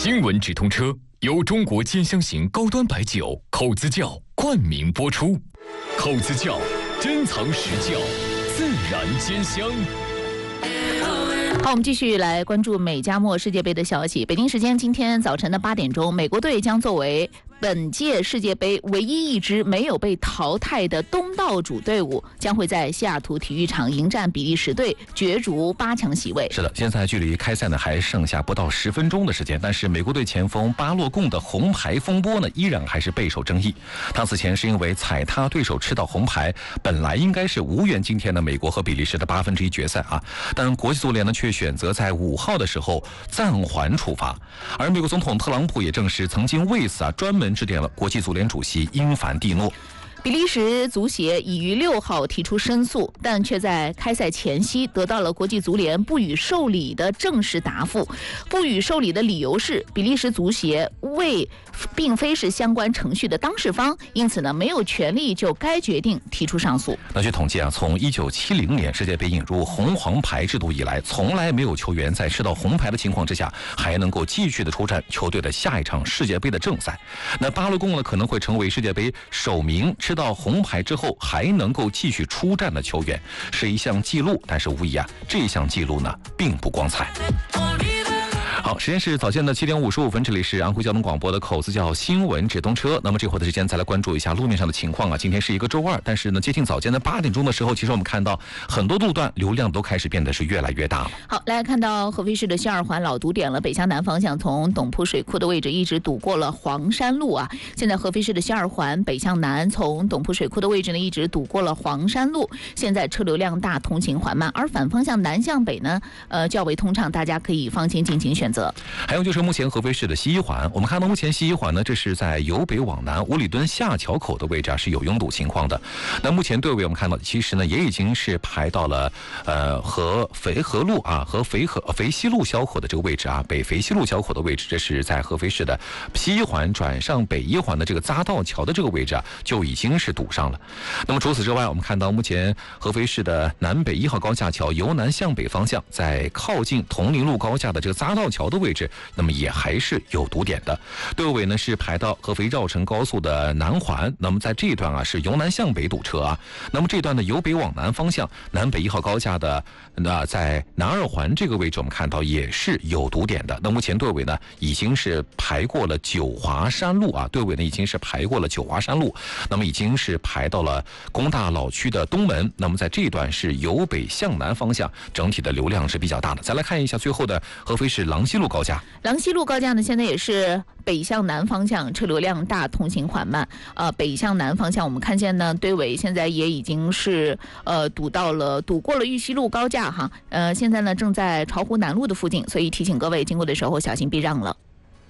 新闻直通车由中国兼香型高端白酒口子窖冠名播出。口子窖，珍藏实窖，自然兼香。 好，我们继续来关注美加墨世界杯的消息。北京时间今天早晨的8点钟，美国队将作为本届世界杯唯一一支没有被淘汰的东道主队伍，将会在西雅图体育场迎战比利时队，角逐8强席位。 是的，现在距离开赛呢还剩下不到10分钟的时间，但是美国队前锋巴洛贡的红牌风波呢依然还是备受争议。他此前是因为踩踏对手吃到红牌，本来应该是无缘今天的美国和比利时的1/8决赛啊，但国际足联呢却选择在5号的时候暂缓处罚。而美国总统特朗普也证实，曾经为此专门致电了国际足联主席英凡蒂诺。 比利时足协已于6号提出申诉，但却在开赛前夕得到了国际足联不予受理的正式答复。不予受理的理由是，比利时足协并非是相关程序的当事方，因此呢没有权利就该决定提出上诉。 那据统计从1970年世界杯引入红黄牌制度以来，从来没有球员在吃到红牌的情况之下还能够继续的出战球队的下一场世界杯的正赛。那巴洛贡呢可能会成为世界杯首名吃到红牌之后还能够继续出战的球员，是一项记录，但是无疑这项记录呢并不光彩。好，时间是早间的7点55分，这里是安徽交通广播的口子窖新闻直通车。那么这会儿的时间再来关注一下路面上的情况今天是一个周二，但是呢接近早间的8点钟的时候，其实我们看到很多路段流量都开始变得是越来越大了。 好，来看到合肥市的西二环老堵点了，北向南方向从董铺水库的位置一直堵过了黄山路现在合肥市的西二环北向南从董铺水库的位置呢一直堵过了黄山路，现在车流量大，通行缓慢，而反方向南向北呢较为通畅，大家可以放心进行选择。 还有就是目前合肥市的西一环，我们看到目前西一环呢，这是在由北往南五里墩下桥口的位置是有拥堵情况的。那目前队尾我们看到其实呢也已经是排到了和肥河路和肥西路交口的这个位置北肥西路交口的位置，这是在合肥市的西一环转上北一环的这个匝道桥的这个位置就已经是堵上了。那么除此之外，我们看到目前合肥市的南北1号高架桥由南向北方向，在靠近铜陵路高架的这个匝道桥的位置，那么也还是有堵点的。队尾呢是排到合肥绕城高速的南环，那么在这一段是由南向北堵车那么这段的由北往南方向，南北1号高架的在南二环这个位置，我们看到也是有堵点的。那目前队尾呢已经是排过了九华山路队尾呢已经是排过了九华山路，那么已经是排到了工大老区的东门。那么在这一段是由北向南方向，整体的流量是比较大的。再来看一下最后的合肥市郎西路高架。 郎西路高架呢，现在也是北向南方向车流量大，通行缓慢。北向南方向我们看见呢，队尾现在也已经是堵过了玉溪路高架现在呢正在巢湖南路的附近，所以提醒各位经过的时候小心避让了。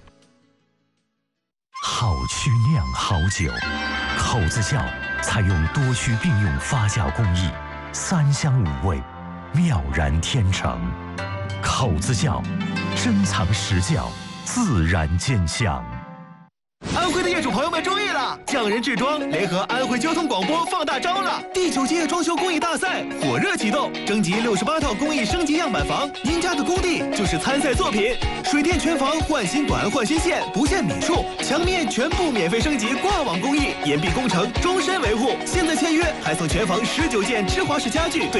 好曲酿好酒，口子窖采用多区并用发酵工艺，3香5味，妙然天成。口子窖，珍藏实窖，自然见香。 安徽的业主朋友们注意了，匠人制装联合安徽交通广播放大招了！第9届装修工艺大赛火热启动，征集68套工艺升级样板房，您家的工地就是参赛作品。水电全房换新管换新线，不限米数，墙面全部免费升级挂网工艺，岩壁工程终身维护。现在签约还送全房19件芝华士家具。